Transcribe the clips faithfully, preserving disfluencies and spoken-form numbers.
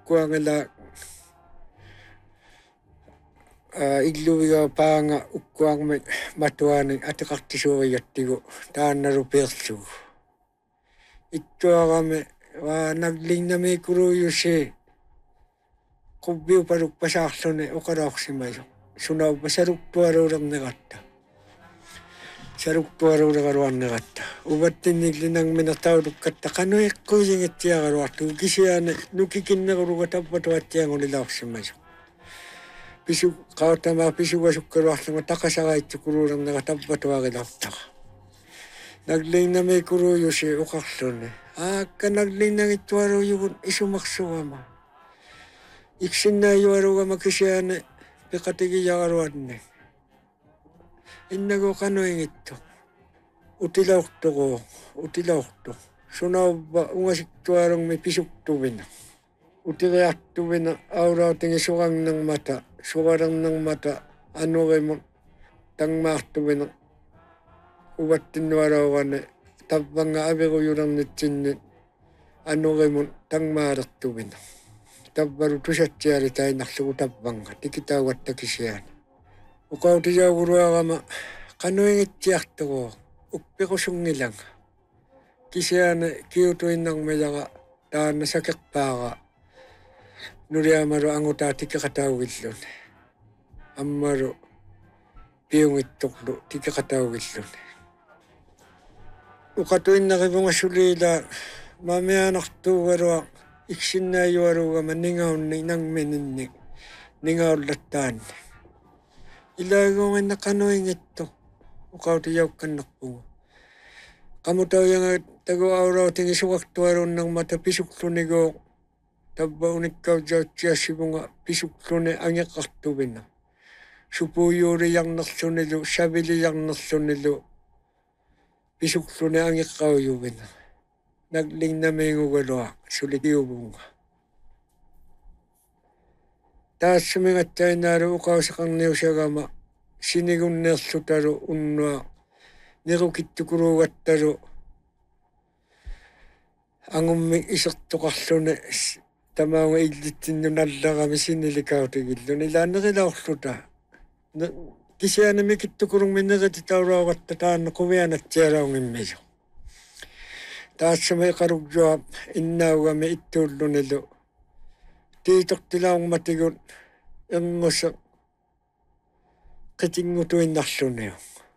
ukkuangala illuviga paanga ukkuangme matuani atiqartisuurigattigu taannalu peerlugu ittuagame wa naglinnami kuruyusi qubbiu palukpasaarluni uqalaorsimayu sunau pasaruktuaruulerneqatta saruktuaruuleqaluarneqatta uvattinnilinangminartaulukkatta qanuiqquusingittiagaluartugu kisiaane nukikinnequluga tappatuatiangunilaorsimayu pisu qautamaa pisugasukkaluarlunga taqasaraittukuluulerneqa tappatuarilortaqa naglinnami kuruyusi uqarluni aakka naglinnangittualuujugun isumarsuama iksinnaayualugama kisiaane piqatigiyagaluanni innagu qanuingittu utilaortuqu utilaortu sunaubba ungasiktualungmi pisuktuvina utiriartuvina aulautingi surangnermata suralernermata anurimun tangmaartuvina uvattinnualaurane tappanga aviruyulernitsinni anurimun tangmaalertuvina tabbalu tusatsiali tainarlugu tappanga tikitaugatta kisiaani uqautisauguluagama qanuingitsiartugu uppiqusungilanga kisiaane kiutuinnarmilaqa taanna sakeqpaaqa nuliamalu angutaa tikeqataugilluni ammalu piungittuqlu tikeqataugilluni uqatuinnarivunga sulila mamianartuugalua iksinnaayualugama ningaunni nangmininni ningaullattaanni ilaaguunginna qanuingittu uqautiyaukkannerpungu qamutauyanga tagu aulautingi suqartualunnermata pisuklunigu tabba unikkautsautsiassivunga pisukluni angeqqartuvina supuyuuliarnerlunilu saviliarnerlunilu pisukluni angeqqaujuvina naglinnamiingugalua sulikiuvunga taassumingattainaalu uqauseqarniusagama sinigunneerlutalu unnua nirukittukuluugattalu angummi isertoqarluni tamaunga illitsinnu nallarami sinnilikautigilluni ilaannerilaorluta kisiaanimi kittukulungmi nerititaulaugatta taanna quvianatsialaungimmiyu taassumi iqalugjuа innaugami ittuullunilu tiitortilaungmatigun ernguse qitingutuinnarluniu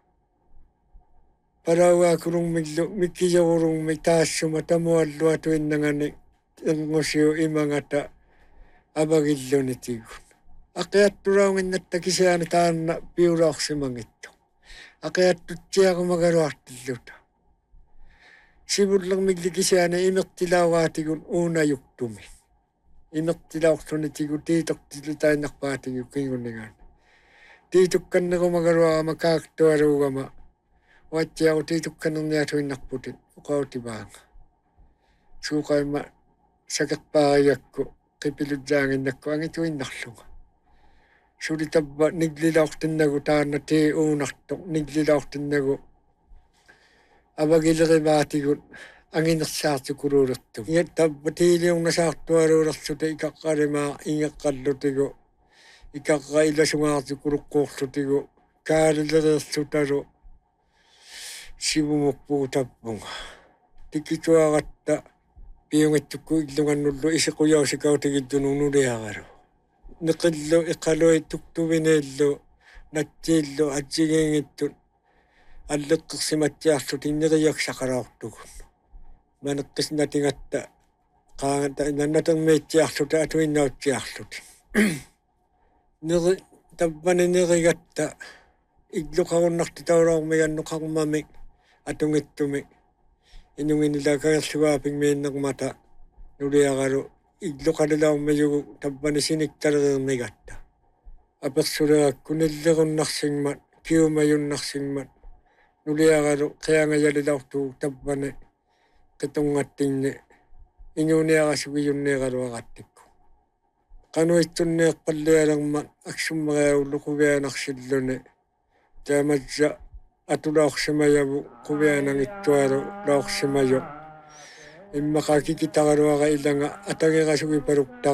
palauaakulungmillu mikkiyerulungmi taassuma tamualluatuinnangani erngusiu imangata avagillunitigun aqiattulaunginnatta kisiaani taanna piulaorsimangittu aqiattutsiaqumagaluartilluta sivullermilli kisiaani imertilauaatigun uunajuktumi imertilaorlunitigu tiitortilu tainnerpaatigu kingunnigaani tiitukkannerumagaluagama kaaktualuugama uatsiagu tiitukkannerniatuinnarputin uqautivaanga suuqaima sakeqpaariakku qipilutsaanginnakku angituinnarlunga suli tabba niglilaortinnagu taanna tii uunartoq niglilaortinnagu avagilerivaatigun anginersaartukuluulertu iat tabba tiiliungasaartualuulersuta ikaqqalimaa ingeqqallutigu ikaqqa ilasungaartukuluqquurlutigu kaalileriерлutalu sivumuppugu tappunga tikituagatta piungittukku illungannullu isiquyausikautigittunu nuliagalu neqillu iqalui tuktuvineellu natsiillu atsigiingittut аллеққерсиматсиарлут иннериаксақалаортугун манеққиснатингаtta qaangata nannatermiitsiarluta atuinnautiарлут neri tappani nerigatta illuqarunnarti taulaormigannoqarmamik atungittumik inunginilakagerlugaapingmiinnermata nuliagalu illuqalilaormiyugu tappani siniktaleriirmigatta apersulerakku nillerunnarsigmat kiumayunnarsigmat nuliagalu qiangayalilaortugu tappani qitungattinni inuniagasugiyunniagaluaqattikku qanuitsunneeqqallialermat aksummeriagullu quvianarσilluni taamassa atulaorsimayavu quvianangittualu laorsimayu immaqa kikitaraluaga ilanga atagirasugipalukta